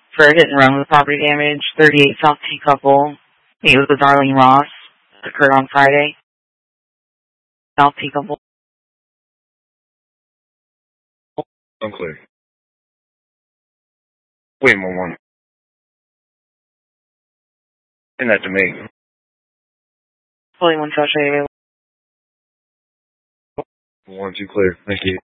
for a hit and run with property damage, 38 South T couple. It was with Darlene Ross. Occurred on Friday. South T couple. Unclear. William 1-1. Send that to me. Fully 1 South available. 1-2 clear. Thank you.